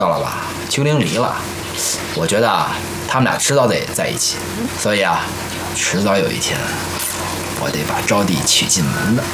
到了吧？秋玲离了，我觉得啊，他们俩迟早得在一起，所以啊，迟早有一天，我得把招娣娶进门的。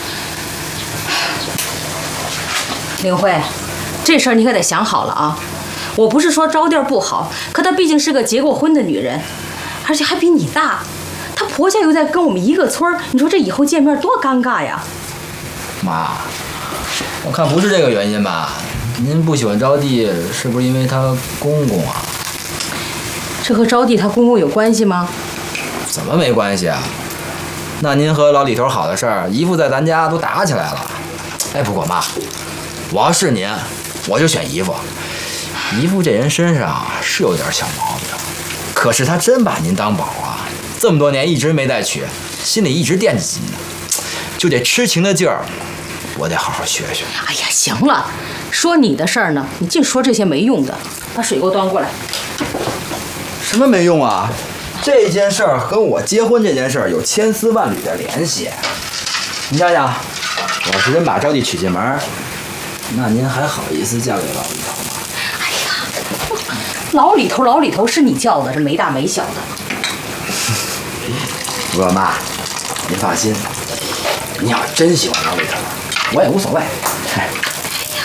凌慧，这事儿你可得想好了啊！我不是说招娣不好，可她毕竟是个结过婚的女人，而且还比你大，她婆家又在跟我们一个村儿，你说这以后见面多尴尬呀！ 妈，我看不是这个原因吧？您不喜欢招娣，是不是因为她公公啊？ 这和招娣她公公有关系吗？ 怎么没关系啊？那您和老李头好的事儿，姨父在咱家都打起来了。哎，不过妈，我要是您，我就选姨父。姨父这人身上是有点小毛病，可是他真把您当宝啊！这么多年一直没再娶，心里一直惦记您呢，就这痴情的劲儿，我得好好学学。 哎呀，行了，说你的事儿呢，你净说这些没用的。把水给我端过来。 什么没用啊？这件事儿和我结婚这件事儿有千丝万缕的联系。您想想，我要是真把招娣娶进门，那您还好意思嫁给老李头吗？ 哎呀，老李头是你叫的，这没大没小的。 不过妈，您放心，你要真喜欢老李头，我也无所谓。哎呀，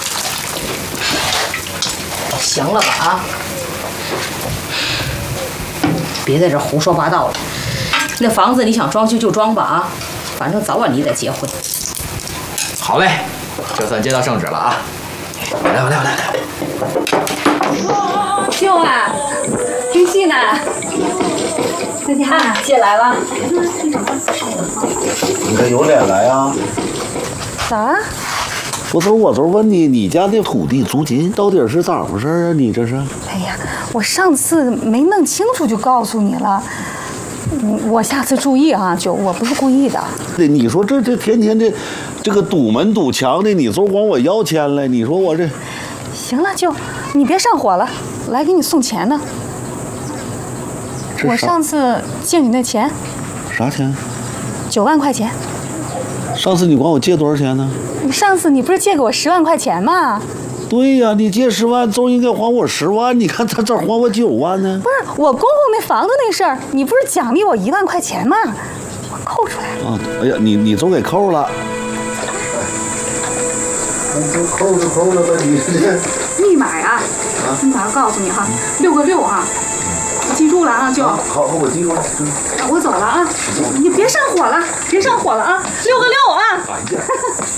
行了吧啊！别在这胡说八道了。那房子你想装修就装吧啊，反正早晚你得结婚。 好嘞，这算接到圣旨了啊！来。 秀啊，听戏呢。大家姐来了。 你可有脸来啊？ 咋？ 不是，我就是问你，你家那土地租金到底是咋回事啊？你这是？ 哎呀，我上次没弄清楚就告诉你了，我下次注意啊，我不是故意的。 你说这天天这个堵门堵墙的，你就管我要钱了？你说我这…… 行了，你别上火了，来给你送钱呢。我上次借你那钱， 啥钱 ？9万块钱。 上次你管我借多少钱呢？ 上次你不是借给我10万块钱吗？ 对呀，你借10万就应该还我10万，你看他咋还我9万呢？ 不是我公公那房子那事儿，你不是奖励我1万块钱吗？我扣出来了。 啊，哎呀，你都给扣了。扣了吧你这。 密码呀，密码告诉你哈，6个6哈，记住了啊就。 好，我记住了。 我走了啊，你别上火了，啊，6个6啊。